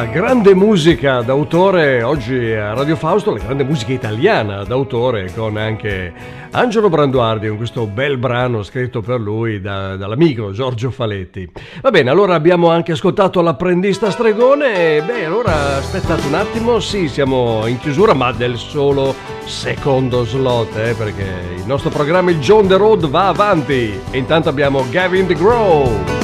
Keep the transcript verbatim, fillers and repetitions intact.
la grande musica d'autore oggi a Radio Fausto, la grande musica italiana d'autore, con anche Angelo Branduardi con questo bel brano scritto per lui da, dall'amico Giorgio Faletti. Va bene, allora abbiamo anche ascoltato L'apprendista stregone. Beh, allora aspettate un attimo, sì, siamo in chiusura, ma del solo secondo slot, eh, perché il nostro programma, il John the Road, va avanti. E intanto abbiamo Gavin DeGraw.